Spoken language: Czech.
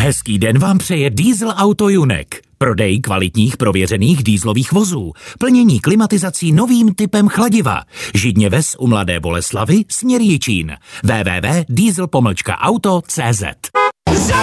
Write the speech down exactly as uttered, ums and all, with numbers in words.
Hezký den vám přeje Diesel Auto Junek. Prodej kvalitních prověřených dieselových vozů. Plnění klimatizací novým typem chladiva. Židně ves u Mladé Boleslavi směr Jičín. w w w tečka diesel pomlčka auto tečka cz